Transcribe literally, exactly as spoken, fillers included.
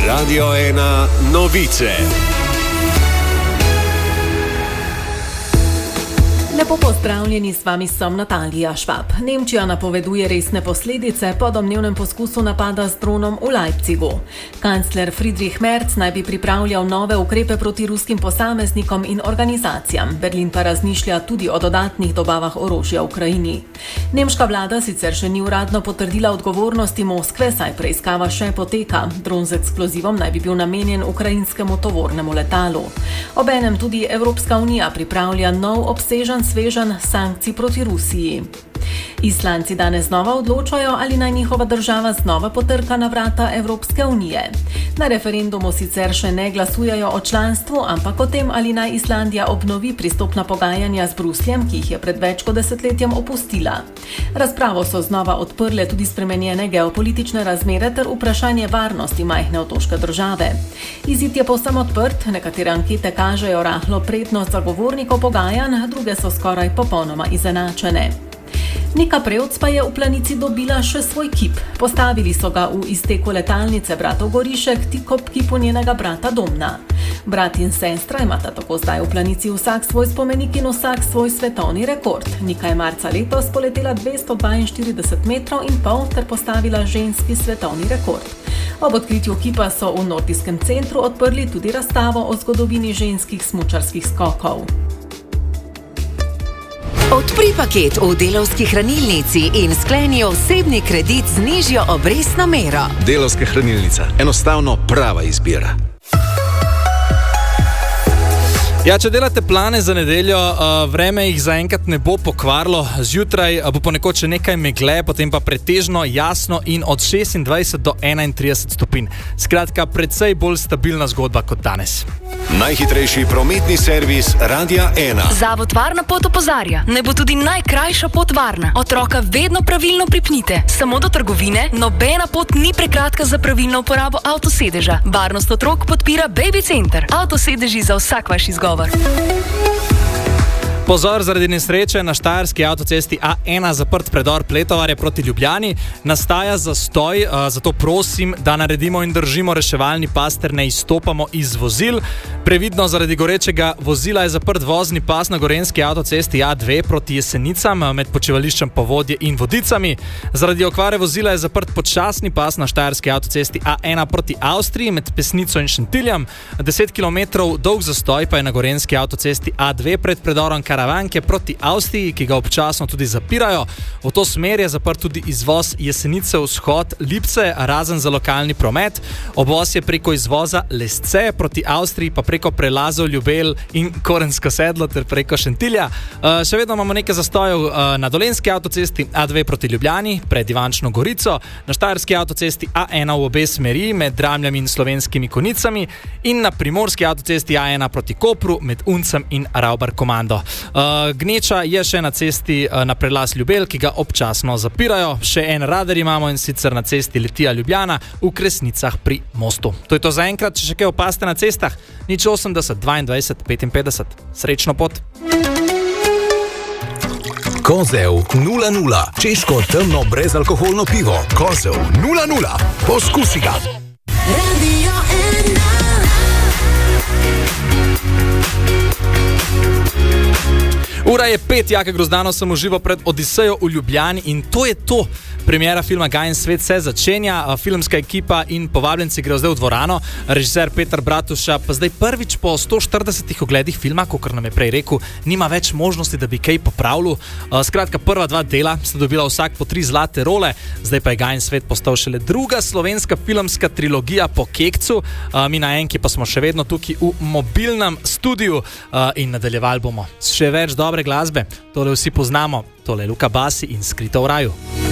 Radio ena novice. Lepo pozdravljeni, s vami sem Natalija Švab. Nemčija napoveduje resne posledice po domnevnem poskusu napada z dronom v Leipzigu. Kancler Friedrich Merz naj bi pripravljal nove ukrepe proti ruskim posameznikom in organizacijam. Berlin pa razmišlja tudi o dodatnih dobavah orožja Ukrajini. Nemška vlada sicer še ni uradno potrdila odgovornosti Moskve, saj preiskava še poteka. Dron z eksplozivom naj bi bil namenjen ukrajinskemu tovornemu letalu. Obenem tudi Evropska unija pripravlja nov obsežen svežen sankcij proti Rusiji. Islandci danes znova odločajo, ali naj njihova država znova potrka na vrata Evropske unije. Na referendumu sicer še ne glasujejo o članstvu, ampak o tem, ali naj Islandija obnovi pristopna pogajanja z Brusljem, ki jih je pred več kot desetletjem opustila. Razpravo so znova odprle tudi spremenjene geopolitične razmere ter vprašanje varnosti majhne otoške države. Izid je povsem odprt, nekatere ankete kažejo rahlo prednost zagovornikov pogajanj, druge so skoraj popolnoma izenačene. Nika Prevc pa je v Planici dobila še svoj kip. Postavili so ga v izteku letalnice bratov Gorišek, tik ob kipu njenega brata Domna. Brat in sestra imata tako zdaj v Planici vsak svoj spomenik in vsak svoj svetovni rekord. Nika je marca letos poletela dvesto dvainštirideset metrov in pol ter postavila ženski svetovni rekord. Ob odkritju kipa so v Nordijskem centru odprli tudi razstavo o zgodovini ženskih smučarskih skokov. Odpri paket v Delavski hranilnici in skleni osebni kredit z nižjo obrestno mero. Delavska hranilnica. Enostavno prava izbira. Ja, če delate plane za nedeljo, vreme jih zaenkrat ne bo pokvarilo. Zjutraj bo ponekod še nekaj megle, potem pa pretežno jasno in od šestindvajset do enaintrideset stopinj. Skratka, precej bolj stabilna zgodba kot danes. Najhitrejši prometni servis Radia ena. Zavod Varna pot opozarja, ne bo tudi najkrajša pot varna. Otroka vedno pravilno pripnite. Samo do trgovine, nobena pot ni prekratka za pravilno uporabo avtosedeža. Varnost otrok podpira Baby Center. Avtosedeži za vsak vaš izgovor. Pozor, zaradi nesreče na štajerski avtocesti A ena zaprt predor Pletovarje proti Ljubljani. Nastaja zastoj, zato prosim, da naredimo in držimo reševalni pas ter ne izstopamo iz vozil. Previdno, zaradi gorečega vozila je zaprt vozni pas na gorenjski avtocesti A dve proti Jesenicam med počivališčem Povodje in Vodicami. Zaradi okvare vozila je zaprt počasni pas na štajerski avtocesti A ena proti Avstriji med Pesnico in Šentiljem. deset kilometrov dolg zastoj pa je na gorenjski avtocesti A dve pred predorom Karavanke proti Avstriji, ki ga občasno tudi zapirajo. V to smer je zaprt tudi izvoz Jesenice vzhod Lipce, razen za lokalni promet. Obvoz je preko izvoza Lesce proti Avstriji, pa preko prelazov Ljubelj in Korensko sedlo ter preko Šentilja. Uh, še vedno imamo nekaj zastojev uh, na dolenjski avtocesti A dve proti Ljubljani, pred Ivančno Gorico, na štajerski avtocesti A ena v obe smeri med Dramljami in Slovenskimi Konicami in na primorski avtocesti A ena proti Kopru med Uncem in Ravbar Komando. Uh, gneča je še na cesti uh, na prelaz Ljubelj, ki ga občasno zapirajo. Še en radar imamo in sicer na cesti Litija Ljubljana v Kresnicah pri mostu. To je to za enkrat, če še kaj opaste na cestah. Nič osemdeset, dvaindvajset, petinpetdeset. Srečno pot. Kozel nula nula. Češko temno brezalkoholno pivo. Kozel nula nula. Poskusi ga. Radio ena. Ura je pet, Jaka Grozdanov sem užival pred Odisejo v Ljubljani in to je to. Premiera filma Gaj in svet se začenja, filmska ekipa in povabljenci grejo zdaj v dvorano, režiser Peter Bratuša pa zdaj prvič po sto štiridesetih ogledih filma, kakor nam je prej rekel, nima več možnosti, da bi kaj popravil. Skratka, prva dva dela sta dobila vsak po tri zlate role, zdaj pa je Gaj in svet postal šele druga slovenska filmska trilogija po Kekcu. Mi na Enki pa smo še vedno tukaj v mobilnem studiu in nadaljevali bomo s še več dobre glasbe. Tole vsi poznamo, tole je Luka Basi in Skrito v raju.